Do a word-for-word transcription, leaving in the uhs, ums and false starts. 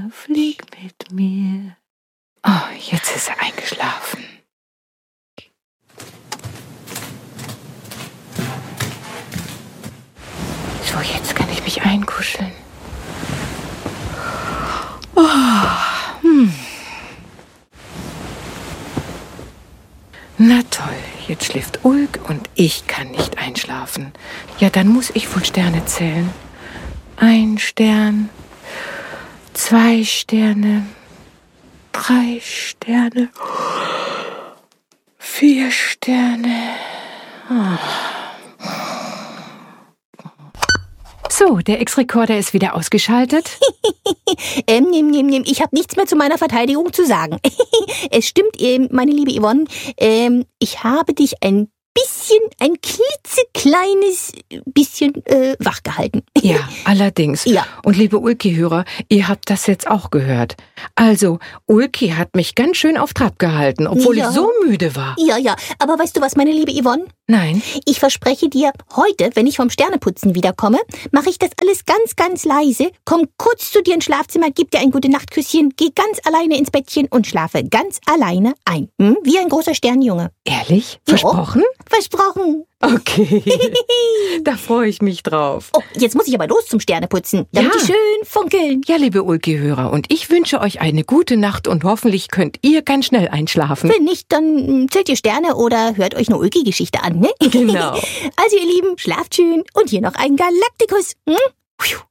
mir, flieg mit mir. Oh, jetzt ist er eingeschlafen. So, jetzt kann ich mich einkuscheln. Oh, hm. Na toll, jetzt schläft Ulk und ich kann nicht einschlafen. Ja, dann muss ich wohl Sterne zählen. Ein Stern, zwei Sterne, drei Sterne, vier Sterne. Oh. So, der X-Rekorder ist wieder ausgeschaltet. ähm, nimm, nimm, nimm. Ich habe nichts mehr zu meiner Verteidigung zu sagen. Es stimmt, ähm, meine liebe Yvonne, ähm, ich habe dich ein bisschen, ein klitzekleines bisschen äh, wach gehalten. Ja, allerdings. Ja. Und liebe Ulki-Hörer, ihr habt das jetzt auch gehört. Also, Ulki hat mich ganz schön auf Trab gehalten, obwohl Ja. ich so müde war. Ja, ja. Aber weißt du was, meine liebe Yvonne? Nein. Ich verspreche dir, heute, wenn ich vom Sterneputzen wiederkomme, mache ich das alles ganz, ganz leise, komm kurz zu dir ins Schlafzimmer, gib dir ein Gute-Nacht-Küsschen, geh ganz alleine ins Bettchen und schlafe ganz alleine ein. Hm? Wie ein großer Sternjunge. Ehrlich? Ja. Versprochen? Versprochen. Okay. Da freue ich mich drauf. Oh, jetzt muss ich aber los zum Sterneputzen, damit Ja. die schön funkeln. Ja, liebe Ulki-Hörer, und ich wünsche euch eine gute Nacht und hoffentlich könnt ihr ganz schnell einschlafen. Wenn nicht, dann mm, zählt ihr Sterne oder hört euch eine Ulki-Geschichte an, ne? Genau. Also ihr Lieben, schlaft schön und hier noch ein Galaktikus. Hm?